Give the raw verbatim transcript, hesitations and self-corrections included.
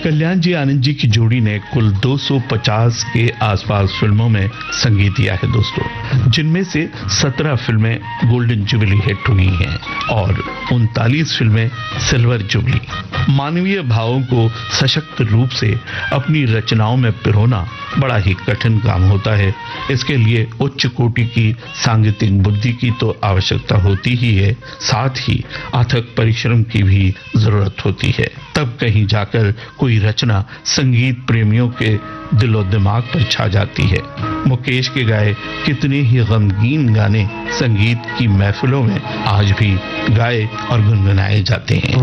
कल्याण जी आनंद जी की जोड़ी ने कुल दो सौ पचास के आसपास फिल्मों में संगीत दिया है दोस्तों, जिनमें से सत्रह फिल्में गोल्डन जुबली हिट हुई हैं और उनतालीस फिल्में सिल्वर जुबली। मानवीय भावों को सशक्त रूप से अपनी रचनाओं में पिरोना बड़ा ही कठिन काम होता है। इसके लिए उच्च कोटि की सांगीतिक बुद्धि की तो आवश्यकता होती ही है, साथ ही अथक परिश्रम की भी जरूरत होती है। तब कहीं जाकर कोई रचना संगीत प्रेमियों के दिलो दिमाग पर छा जाती है। मुकेश के गाए कितने ही गमगीन गाने संगीत की महफिलों में आज भी गाए और गुनगुनाए जाते हैं।